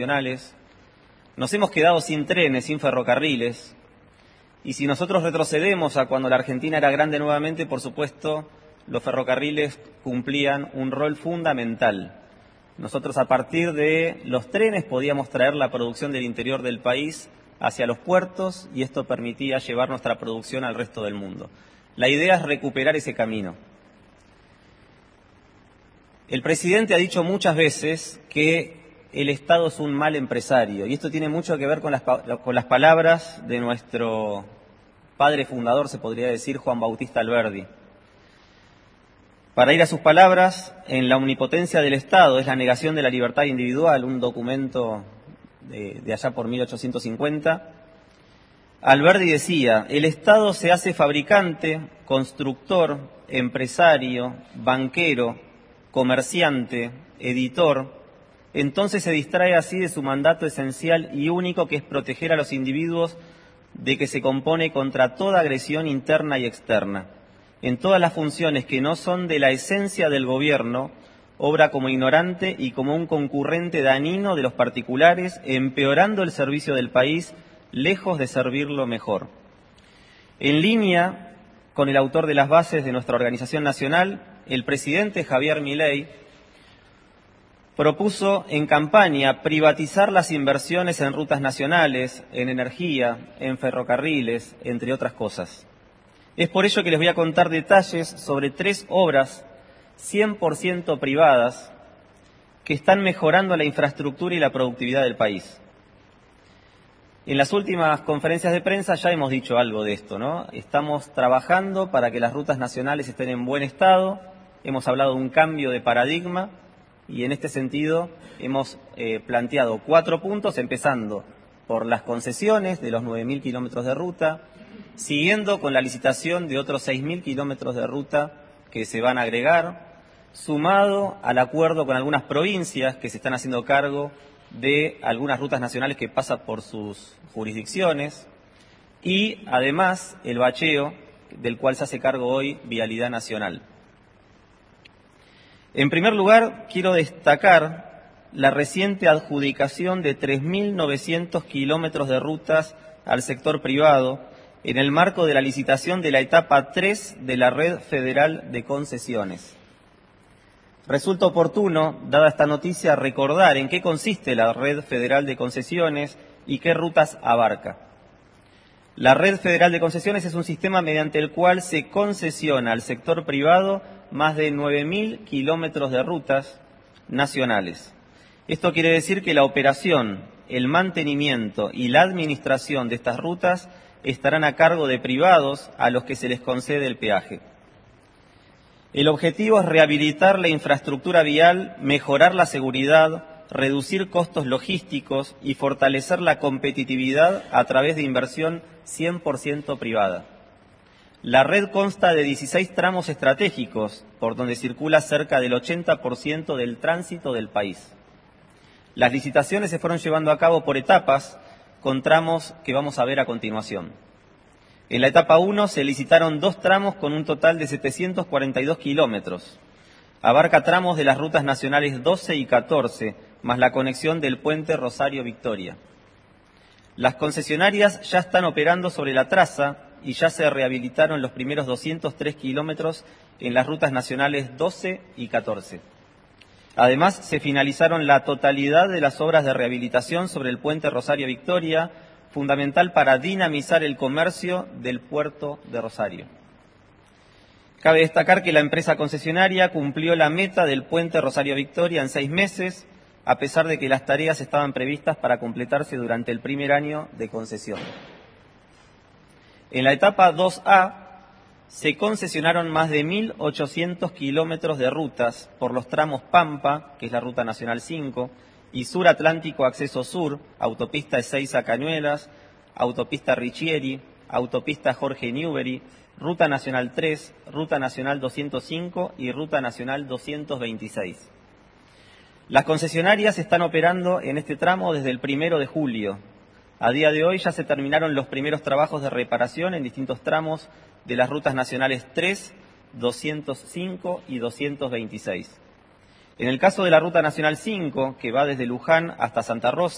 nacionales, nos hemos quedado sin trenes, sin ferrocarriles, y si nosotros retrocedemos a cuando la Argentina era grande nuevamente, por supuesto, los ferrocarriles cumplían un rol fundamental. Nosotros a partir de los trenes podíamos traer la producción del interior del país hacia los puertos y esto permitía llevar nuestra producción al resto del mundo. La idea es recuperar ese camino. El presidente ha dicho muchas veces que el Estado es un mal empresario y esto tiene mucho que ver con las palabras de nuestro padre fundador, se podría decir, Juan Bautista Alberdi. Para ir a sus palabras, en La omnipotencia del Estado es la negación de la libertad individual, un documento de allá por 1850, Alberdi decía: el Estado se hace fabricante, constructor, empresario, banquero, comerciante, editor, entonces se distrae así de su mandato esencial y único, que es proteger a los individuos de que se compone contra toda agresión interna y externa. En todas las funciones que no son de la esencia del gobierno, obra como ignorante y como un concurrente dañino de los particulares, empeorando el servicio del país, lejos de servirlo mejor. En línea con el autor de las bases de nuestra organización nacional, el presidente Javier Milei propuso en campaña privatizar las inversiones en rutas nacionales, en energía, en ferrocarriles, entre otras cosas. Es por ello que les voy a contar detalles sobre 3 obras 100% privadas que están mejorando la infraestructura y la productividad del país. En las últimas conferencias de prensa ya hemos dicho algo de esto, ¿no? Estamos trabajando para que las rutas nacionales estén en buen estado, hemos hablado de un cambio de paradigma y en este sentido hemos planteado 4 puntos, empezando por las concesiones de los 9.000 kilómetros de ruta, siguiendo con la licitación de otros 6.000 kilómetros de ruta que se van a agregar, sumado al acuerdo con algunas provincias que se están haciendo cargo de algunas rutas nacionales que pasan por sus jurisdicciones y además el bacheo del cual se hace cargo hoy Vialidad Nacional. En primer lugar, quiero destacar la reciente adjudicación de 3.900 kilómetros de rutas al sector privado en el marco de la licitación de la etapa 3 de la Red Federal de Concesiones. Resulta oportuno, dada esta noticia, recordar en qué consiste la Red Federal de Concesiones y qué rutas abarca. La Red Federal de Concesiones es un sistema mediante el cual se concesiona al sector privado más de 9.000 kilómetros de rutas nacionales. Esto quiere decir que la operación, el mantenimiento y la administración de estas rutas estarán a cargo de privados a los que se les concede el peaje. El objetivo es rehabilitar la infraestructura vial, mejorar la seguridad, reducir costos logísticos y fortalecer la competitividad a través de inversión 100% privada. La red consta de 16 tramos estratégicos, por donde circula cerca del 80% del tránsito del país. Las licitaciones se fueron llevando a cabo por etapas, con tramos que vamos a ver a continuación. En la etapa 1 se licitaron 2 tramos con un total de 742 kilómetros. Abarca tramos de las rutas nacionales 12 y 14, más la conexión del puente Rosario-Victoria. Las concesionarias ya están operando sobre la traza y ya se rehabilitaron los primeros 203 kilómetros en las rutas nacionales 12 y 14. Además, se finalizaron la totalidad de las obras de rehabilitación sobre el puente Rosario-Victoria, fundamental para dinamizar el comercio del puerto de Rosario. Cabe destacar que la empresa concesionaria cumplió la meta del puente Rosario-Victoria en 6 meses, a pesar de que las tareas estaban previstas para completarse durante el primer año de concesión. En la etapa 2A se concesionaron más de 1.800 kilómetros de rutas por los tramos Pampa, que es la Ruta Nacional 5, y Sur Atlántico Acceso Sur, autopista Ezeiza Cañuelas, autopista Richieri, autopista Jorge Newbery, Ruta Nacional 3, Ruta Nacional 205 y Ruta Nacional 226. Las concesionarias están operando en este tramo desde el 1 de julio. A día de hoy ya se terminaron los primeros trabajos de reparación en distintos tramos de las rutas nacionales 3, 205 y 226. En el caso de la Ruta Nacional 5, que va desde Luján hasta Santa Rosa,